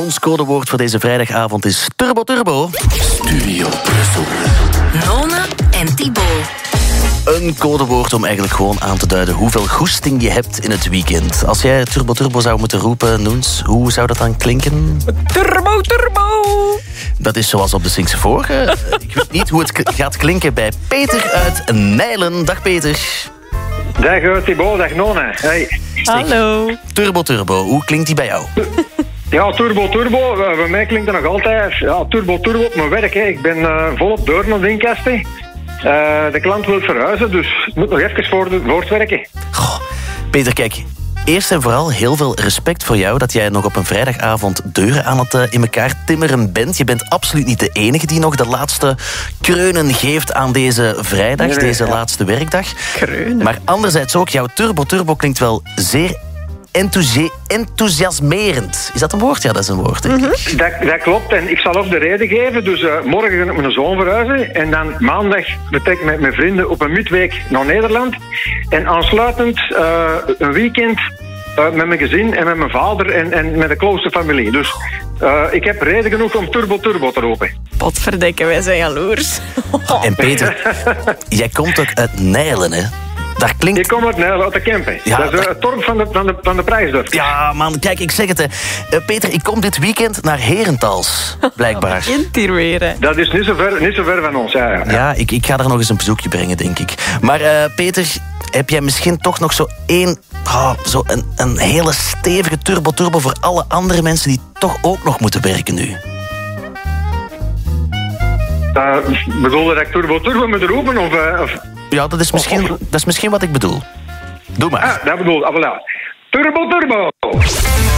ons codewoord voor deze vrijdagavond is Turbo Turbo. Studio Brussel. Nona en Thibaut. Een codewoord om eigenlijk gewoon aan te duiden hoeveel goesting je hebt in het weekend. Als jij Turbo Turbo zou moeten roepen, Noens, hoe zou dat dan klinken? Turbo Turbo! Dat is zoals op de Singse Vorige. Ik weet niet hoe het gaat klinken bij Peter uit Nijlen. Dag Peter. Dag Thibaut, dag Nona. Hey. Hallo. Turbo Turbo, hoe klinkt die bij jou? Ja, Turbo Turbo, bij mij klinkt dat nog altijd. Ja, Turbo Turbo op mijn werk. Hè. Ik ben volop door naar de inkasten. De klant wil verhuizen, dus ik moet nog even voortwerken. Goh, Peter, kijk. Eerst en vooral heel veel respect voor jou dat jij nog op een vrijdagavond deuren aan het in elkaar timmeren bent. Je bent absoluut niet de enige die nog de laatste kreunen geeft aan deze vrijdag, deze laatste werkdag. Kreunen. Maar anderzijds ook, jouw Turbo Turbo klinkt wel zeer enthousiasmerend. Is dat een woord? Ja, dat is een woord, denk ik. Dat klopt, en ik zal ook de reden geven. Dus morgen ga ik met mijn zoon verhuizen. En dan maandag vertrek ik met mijn vrienden op een midweek naar Nederland. En aansluitend een weekend met mijn gezin en met mijn vader en met de close familie. Dus ik heb reden genoeg om Turbo Turbo te roepen. Potverdikke, wij zijn jaloers. En Peter, jij komt ook uit Nijlen, hè? Daar klinkt... Ik kom uit Nijlen, uit de Kempen. Ja, dat is het dorp van de Prijsdorp. Ja, man, kijk, ik zeg het, hè. Peter, ik kom dit weekend naar Herentals, blijkbaar. Begint hier weer, hè. Dat is niet zo ver van ons, ja. Ja, ik ga er nog eens een bezoekje brengen, denk ik. Maar Peter, heb jij misschien toch nog zo een hele stevige turbo voor alle andere mensen die toch ook nog moeten werken nu? Bedoel dat ik Turbo moet roepen? Of... Ja, dat is misschien wat ik bedoel. Doe maar. Dat bedoel ik. Turbo Turbo!